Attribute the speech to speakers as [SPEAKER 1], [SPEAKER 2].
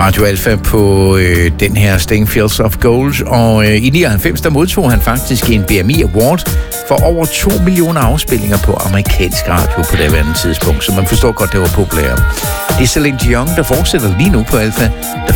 [SPEAKER 1] Radio Alpha på den her Sting Fields of Gold, og i 99 der modtog han faktisk en BMI Award for over 2 millioner afspillinger på amerikansk radio på det tidspunkt, så man forstår godt, det var populært. Det er Celine Dion, der fortsætter lige nu på Alpha.